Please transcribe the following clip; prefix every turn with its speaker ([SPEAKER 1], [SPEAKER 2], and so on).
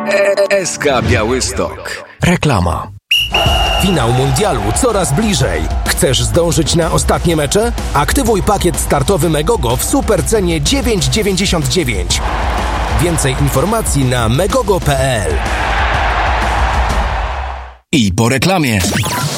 [SPEAKER 1] SK Białystok.
[SPEAKER 2] Reklama. Finał mundialu coraz bliżej. Chcesz zdążyć na ostatnie mecze? Aktywuj pakiet startowy Megogo w supercenie 9,99. Więcej informacji na megogo.pl.
[SPEAKER 1] I po reklamie.